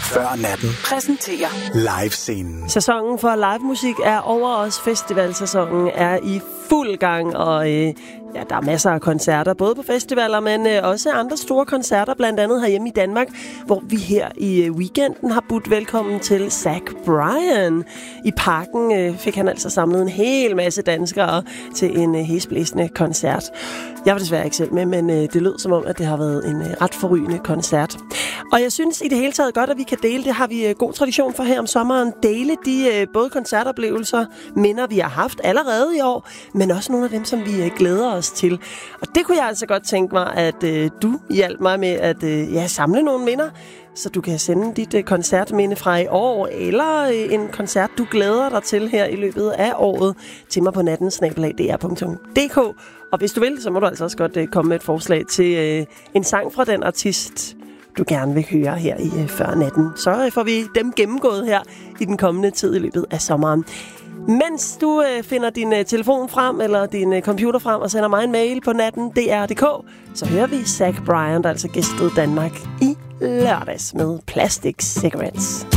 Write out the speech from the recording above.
Før natten præsenterer livescenen. Sæsonen for livemusik er over os. Festivalsæsonen er i fuld gang, og der er masser af koncerter, både på festivaler, men også andre store koncerter, blandt andet herhjemme i Danmark, hvor vi her i weekenden har budt velkommen til Zach Bryan. I Parken fik han altså samlet en hel masse danskere til en hæsblæsende koncert. Jeg var desværre ikke selv med, men det lød som om, at det har været en ret forrygende koncert. Og jeg synes i det hele taget godt, at vi kan dele, det har vi god tradition for her om sommeren, dele de både koncertoplevelser, minder vi har haft allerede i år, men også nogle af dem, som vi glæder os til. Og det kunne jeg altså godt tænke mig, at du hjalp mig med at samle nogle minder, så du kan sende dit koncertminde fra i år, eller en koncert, du glæder dig til her i løbet af året, til mig på natten@dr.dk. Og hvis du vil, så må du altså også godt komme med et forslag til en sang fra den artist, du gerne vil høre her i Før natten. Så får vi dem gennemgået her i den kommende tid i løbet af sommeren. Mens du finder din telefon frem, eller din computer frem, og sender mig en mail på natten.dr.dk, så hører vi Zach Bryan, der altså gæstede Danmark i lørdags med Plastic Cigarettes.